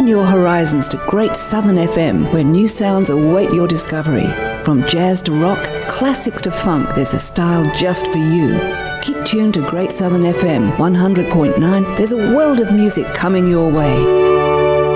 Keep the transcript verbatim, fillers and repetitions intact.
your horizons to Great Southern F M, where new sounds await your discovery. From jazz to rock, classics to funk, there's a style just for you. Keep tuned to Great Southern F M one hundred point nine. There's a world of music coming your way.